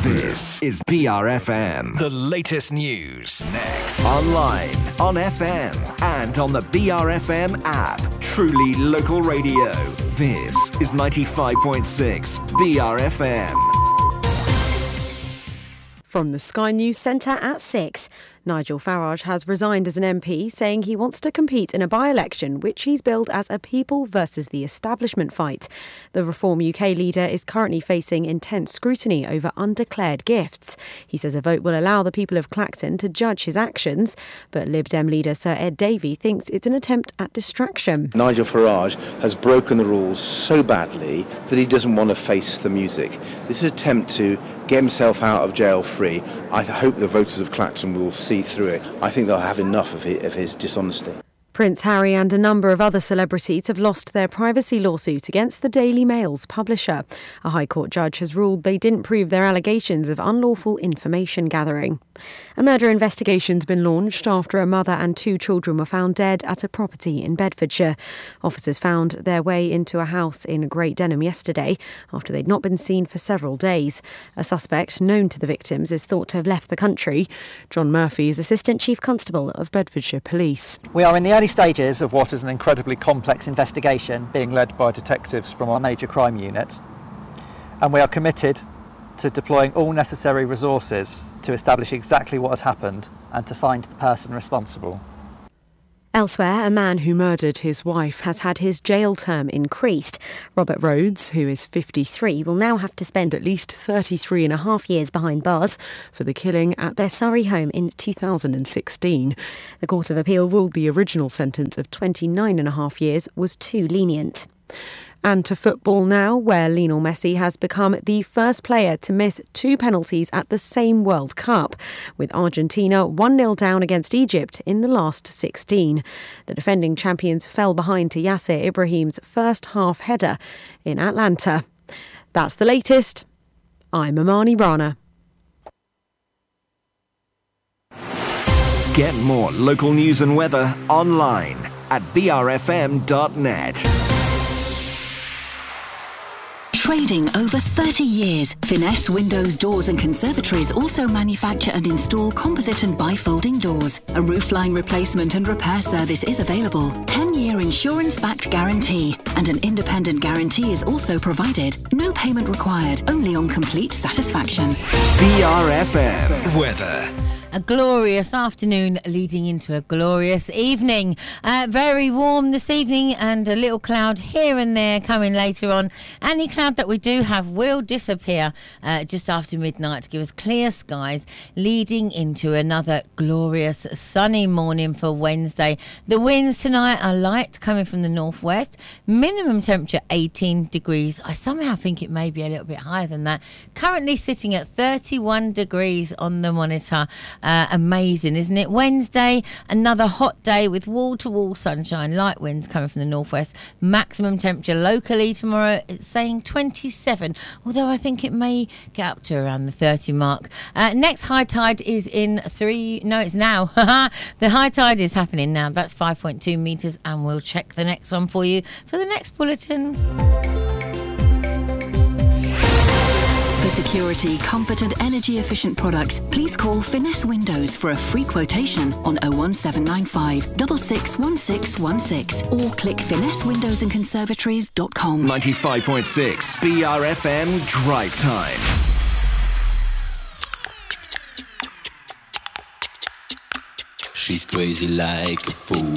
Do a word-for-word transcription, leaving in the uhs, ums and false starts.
This is B R F M. The latest news next. Online, on F M, and on the B R F M app. Truly local radio. This is ninety-five point six B R F M. From the Sky News Centre at six. Nigel Farage has resigned as an M P, saying he wants to compete in a by-election which he's billed as a people versus the establishment fight. The Reform U K leader is currently facing intense scrutiny over undeclared gifts. He says a vote will allow the people of Clacton to judge his actions, but Lib Dem leader Sir Ed Davey thinks it's an attempt at distraction. Nigel Farage has broken the rules so badly that he doesn't want to face the music. This is an attempt to get himself out of jail free. I hope the voters of Clacton will see through it. I think they'll have enough of his, of his dishonesty. Prince Harry and a number of other celebrities have lost their privacy lawsuit against the Daily Mail's publisher. A High Court judge has ruled they didn't prove their allegations of unlawful information gathering. A murder investigation's been launched after a mother and two children were found dead at a property in Bedfordshire. Officers found their way into a house in Great Denham yesterday after they'd not been seen for several days. A suspect known to the victims is thought to have left the country. John Murphy is Assistant Chief Constable of Bedfordshire Police. We are in the early stages of what is an incredibly complex investigation being led by detectives from our major crime unit, and we are committed to deploying all necessary resources to establish exactly what has happened and to find the person responsible. Elsewhere, a man who murdered his wife has had his jail term increased. Robert Rhodes, who is fifty-three, will now have to spend at least thirty-three and a half years behind bars for the killing at their Surrey home in two thousand sixteen. The Court of Appeal ruled the original sentence of twenty-nine and a half years was too lenient. And to football now, where Lionel Messi has become the first player to miss two penalties at the same World Cup, with Argentina one nil down against Egypt in the last sixteen. The defending champions fell behind to Yasser Ibrahim's first half header in Atlanta. That's the latest. I'm Amani Rana. Get more local news and weather online at b r f m dot net. Trading over thirty years, Finesse Windows, Doors and Conservatories also manufacture and install composite and bifolding doors. A roofline replacement and repair service is available. ten-year insurance-backed guarantee and an independent guarantee is also provided. No payment required, only on complete satisfaction. B R F M weather. A glorious afternoon leading into a glorious evening. Uh, very warm this evening and a little cloud here and there coming later on. Any cloud that we do have will disappear uh, just after midnight to give us clear skies leading into another glorious sunny morning for Wednesday. The winds tonight are light coming from the northwest. Minimum temperature eighteen degrees. I somehow think it may be a little bit higher than that. Currently sitting at thirty-one degrees on the monitor. Uh, amazing, isn't it? Wednesday, another hot day with wall-to-wall sunshine, light winds coming from the northwest. Maximum temperature locally tomorrow, it's saying twenty-seven, although I think it may get up to around the thirty mark. Uh, next high tide is in three, no, it's now. The high tide is happening now. That's five point two metres, and we'll check the next one for you for the next bulletin. For security, comfort and energy efficient products, please call Finesse Windows for a free quotation on oh one seven nine five, six six one six one six or click finesse windows and conservatories dot com. ninety-five point six B R F M Drive Time. She's crazy like a fool.